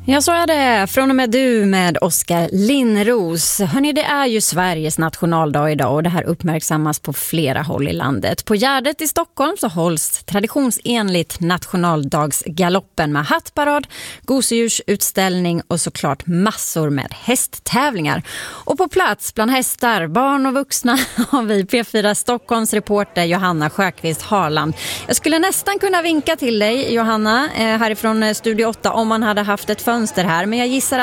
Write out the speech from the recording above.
Ja, så är det. Från och med du med Oskar Linnros. Hörrni, det är ju Sveriges nationaldag idag och det här uppmärksammas på flera håll i landet. På Gärdet i Stockholm så hålls traditionsenligt nationaldagsgaloppen med hattparad, gosedjursutställning och såklart massor med hästtävlingar. Och på plats bland hästar, barn och vuxna har vi P4 Stockholms reporter Johanna Sjöqvist Harland. Jag skulle nästan kunna vinka till dig, Johanna, härifrån Studio 8 om man hade haft ett fönster här, men jag gissar